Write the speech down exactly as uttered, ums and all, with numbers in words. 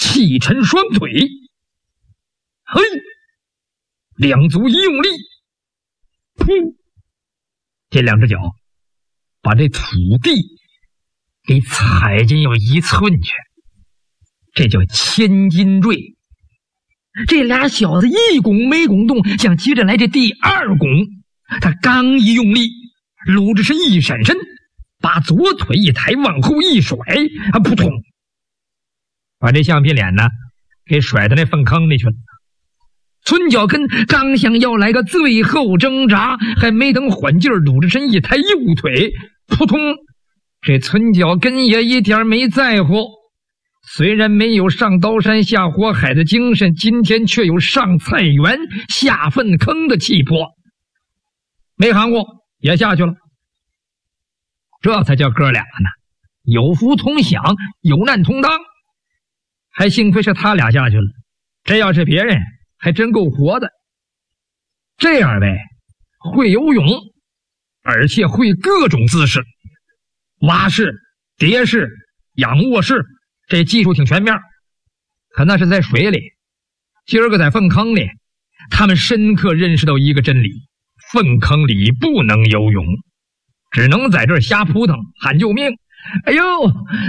气沉双腿，嘿，两足一用力，噗，这两只脚把这土地给踩进有一寸去，这叫千斤坠。这俩小子一拱没拱动，想接着来这第二拱，他刚一用力，鲁智深一闪身，把左腿一抬，往后一甩，啊，扑通，把这橡皮脸呢给甩到那粪坑里去了。村脚跟刚想要来个最后挣扎，还没等缓劲儿，鲁智深一抬右腿，扑通，这村脚跟也一点没在乎。虽然没有上刀山下火海的精神，今天却有上菜园下粪坑的气魄。没喊过也下去了，这才叫哥俩呢，有福同享，有难同当。还幸亏是他俩下去了，这要是别人还真够活的。这二位会游泳，而且会各种姿势，蛙式、蝶式、仰卧式，这技术挺全面。可那是在水里，今儿个在粪坑里，他们深刻认识到一个真理：粪坑里不能游泳，只能在这儿瞎扑腾喊救命。哎呦！